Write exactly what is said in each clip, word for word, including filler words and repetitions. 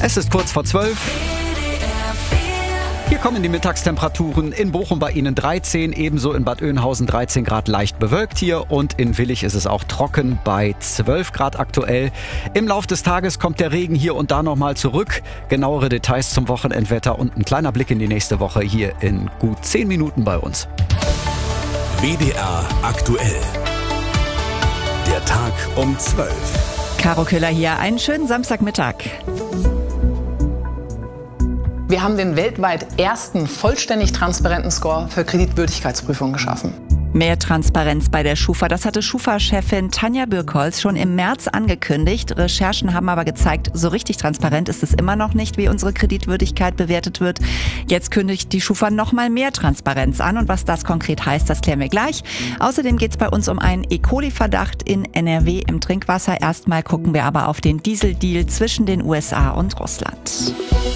Es ist kurz vor zwölf. Hier kommen die Mittagstemperaturen. In Bochum bei Ihnen dreizehn, ebenso in Bad Oeynhausen dreizehn Grad, leicht bewölkt hier. Und in Willich ist es auch trocken bei zwölf Grad aktuell. Im Lauf des Tages kommt der Regen hier und da nochmal zurück. Genauere Details zum Wochenendwetter und ein kleiner Blick in die nächste Woche hier in gut zehn Minuten bei uns. W D R aktuell. Der Tag um zwölf. Caro Köhler hier. Einen schönen Samstagmittag. Wir haben den weltweit ersten vollständig transparenten Score für Kreditwürdigkeitsprüfungen geschaffen. Mehr Transparenz bei der Schufa. Das hatte Schufa-Chefin Tanja Birkholz schon im März angekündigt. Recherchen haben aber gezeigt, so richtig transparent ist es immer noch nicht, wie unsere Kreditwürdigkeit bewertet wird. Jetzt kündigt die Schufa noch mal mehr Transparenz an. Und was das konkret heißt, das klären wir gleich. Außerdem geht es bei uns um einen E. coli-Verdacht in N R W im Trinkwasser. Erstmal gucken wir aber auf den Dieseldeal zwischen den U S A und Russland.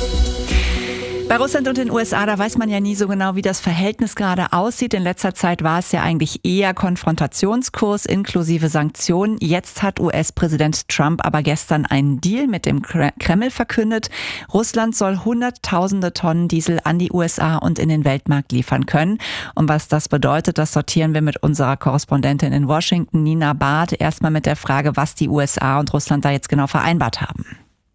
Bei Russland und den U S A, da weiß man ja nie so genau, wie das Verhältnis gerade aussieht. In letzter Zeit war es ja eigentlich eher Konfrontationskurs inklusive Sanktionen. Jetzt hat U S-Präsident Trump aber gestern einen Deal mit dem Kreml verkündet. Russland soll hunderttausende Tonnen Diesel an die U S A und in den Weltmarkt liefern können. Und was das bedeutet, das sortieren wir mit unserer Korrespondentin in Washington, Nina Barth. Erstmal mit der Frage, was die U S A und Russland da jetzt genau vereinbart haben.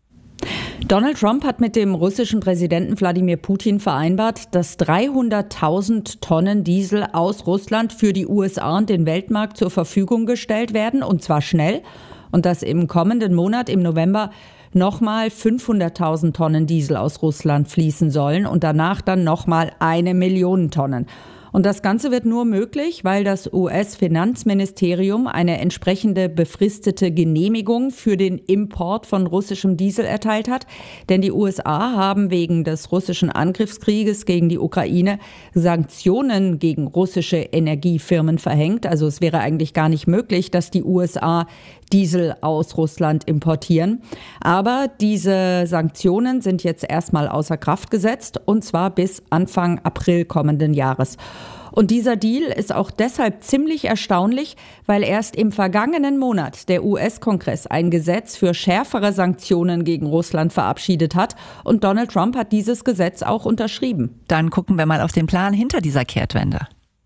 Donald Trump hat mit dem russischen Präsidenten Wladimir Putin vereinbart, dass dreihunderttausend Tonnen Diesel aus Russland für die U S A und den Weltmarkt zur Verfügung gestellt werden, und zwar schnell. Und dass im kommenden Monat, im November, nochmal fünfhunderttausend Tonnen Diesel aus Russland fließen sollen und danach dann nochmal eine Million Tonnen. Und das Ganze wird nur möglich, weil das U S-Finanzministerium eine entsprechende befristete Genehmigung für den Import von russischem Diesel erteilt hat. Denn die U S A haben wegen des russischen Angriffskrieges gegen die Ukraine Sanktionen gegen russische Energiefirmen verhängt. Also es wäre eigentlich gar nicht möglich, dass die U S A Diesel aus Russland importieren. Aber diese Sanktionen sind jetzt erstmal außer Kraft gesetzt, und zwar bis Anfang April kommenden Jahres. Und dieser Deal ist auch deshalb ziemlich erstaunlich, weil erst im vergangenen Monat der U S-Kongress ein Gesetz für schärfere Sanktionen gegen Russland verabschiedet hat. Und Donald Trump hat dieses Gesetz auch unterschrieben. Dann gucken wir mal auf den Plan hinter dieser Kehrtwende.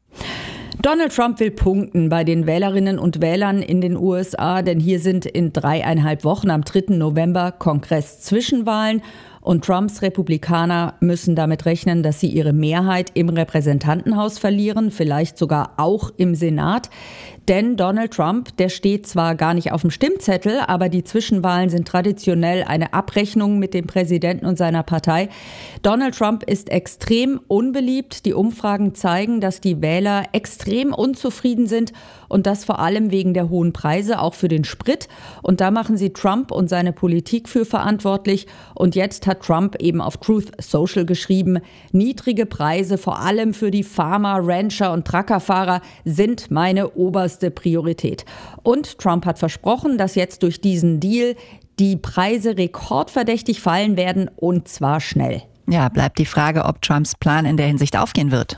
Donald Trump will punkten bei den Wählerinnen und Wählern in den U S A, denn hier sind in dreieinhalb Wochen am dritten November Kongress-Zwischenwahlen. Und Trumps Republikaner müssen damit rechnen, dass sie ihre Mehrheit im Repräsentantenhaus verlieren, vielleicht sogar auch im Senat. Denn Donald Trump, der steht zwar gar nicht auf dem Stimmzettel, aber die Zwischenwahlen sind traditionell eine Abrechnung mit dem Präsidenten und seiner Partei. Donald Trump ist extrem unbeliebt. Die Umfragen zeigen, dass die Wähler extrem unzufrieden sind, und das vor allem wegen der hohen Preise, auch für den Sprit. Und da machen sie Trump und seine Politik für verantwortlich. Und jetzt hat Trump eben auf Truth Social geschrieben: Niedrige Preise, vor allem für die Farmer, Rancher und Truckerfahrer, sind meine oberste Priorität. Und Trump hat versprochen, dass jetzt durch diesen Deal die Preise rekordverdächtig fallen werden, und zwar schnell. Ja, bleibt die Frage, ob Trumps Plan in der Hinsicht aufgehen wird.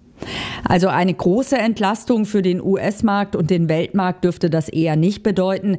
Also eine große Entlastung für den U S-Markt und den Weltmarkt dürfte das eher nicht bedeuten.